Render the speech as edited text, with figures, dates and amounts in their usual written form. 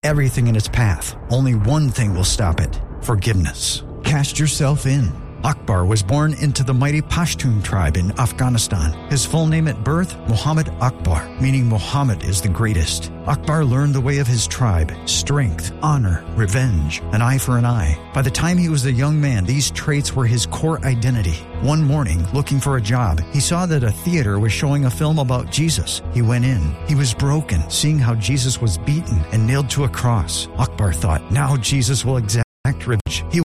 everything in its path. Only one thing will stop it: forgiveness. Cast yourself in. Akbar was born into the mighty Pashtun tribe in Afghanistan. His full name at birth, Muhammad Akbar, meaning Muhammad is the greatest. Akbar learned the way of his tribe: strength, honor, revenge, an eye for an eye. By the time he was a young man, these traits were his core identity. One morning, looking for a job, he saw that a theater was showing a film about Jesus. He went in. He was broken, seeing how Jesus was beaten and nailed to a cross. Akbar thought, now Jesus will exact revenge. He